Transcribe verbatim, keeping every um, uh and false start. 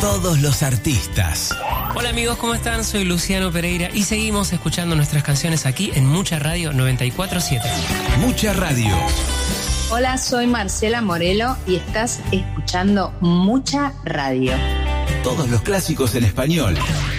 todos los artistas. Hola amigos, ¿cómo están? Soy Luciano Pereira y seguimos escuchando nuestras canciones aquí en Mucha Radio noventa y cuatro punto siete. Mucha Radio. Hola, soy Marcela Morelo y estás escuchando Mucha Radio. Todos los clásicos en español.